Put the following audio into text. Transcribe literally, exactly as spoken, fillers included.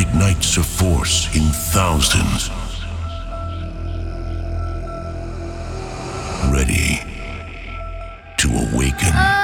ignites a force in thousands. Ready to awaken.